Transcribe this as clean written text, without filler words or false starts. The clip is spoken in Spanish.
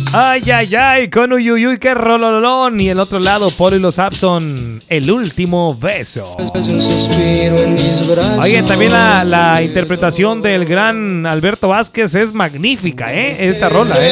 Ay, ay, ay, con Uyuyuy, qué rololón. Y el otro lado, Polo y los Abson, el último beso. Oye, también la interpretación del gran Alberto Vázquez es magnífica, esta rola,